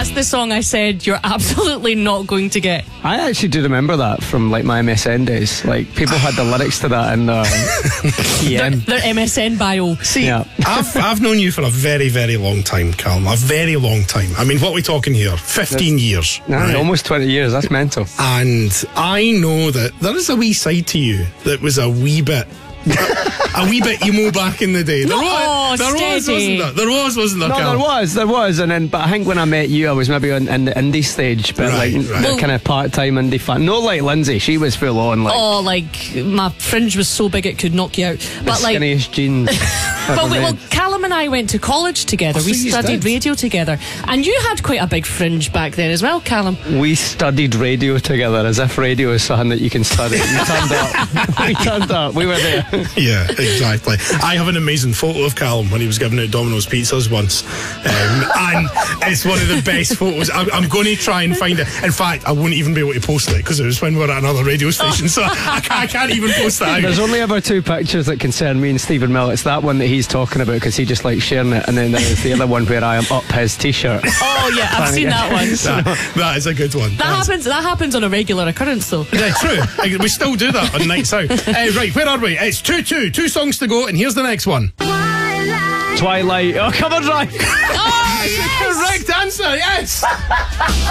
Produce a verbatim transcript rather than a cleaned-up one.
that's the song I said you're absolutely not going to get. I actually do remember that from like my M S N days. Like people had the lyrics to that in their P M. Their, their M S N bio. See, Yeah. I've I've known you for a very, very long time, Callum. A very long time. I mean, what are we talking here? Fifteen years. Nah, right? almost twenty years. That's mental. And I know that there is a wee side to you that was a wee bit a wee bit emo back in the day. There, Oh, was, there was, steady. wasn't there? There was, wasn't there, No, Callum? there was, there was, and then, but I think when I met you, I was maybe on in the indie stage, but Right, like right. the kind of part-time indie fan. No, like Lindsay, she was full on, like Oh, like my fringe was so big it could knock you out. the But like, skinniest jeans. but ever we, well, made. Callum and I went to college together. Oh, we so you studied did. radio together, and you had quite a big fringe back then as well, Callum. We studied radio together as if radio is something that you can study. We turned up. We turned up. We were there. Yeah, exactly. I have an amazing photo of Callum when he was giving out Domino's pizzas once, um, and it's one of the best photos. I'm, I'm going to try and find it. In fact, I won't even be able to post it because it was when we were at another radio station, so I, can't, I can't even post that There's out. only ever two pictures that concern me and Stephen Mill. It's that one that he's talking about because he just likes sharing it, and then there's the other one where I am up his t-shirt. Oh yeah, I've seen that one. That, that is a good one. That That's- happens. That happens on a regular occurrence, though. Yeah, true. Like, we still do that on Nights Out. Uh, right, where are we? It's two two. Two songs to go, and here's the next one. Twilight. Oh, come on, right. Oh yes! Correct answer, yes!